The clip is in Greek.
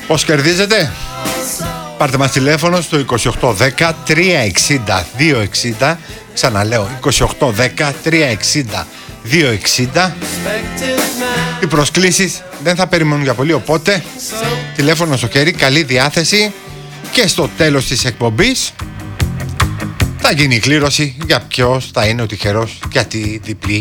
Πώς κερδίζετε? Πάρτε μας τηλέφωνο στο 2810 360 260. Ξαναλέω 2810 360 260. Οι προσκλήσεις δεν θα περιμένουν για πολύ, οπότε τηλέφωνο στο χέρι, καλή διάθεση, και στο τέλος της εκπομπής θα γίνει η κλήρωση για ποιος θα είναι ο τυχερός για τη διπλή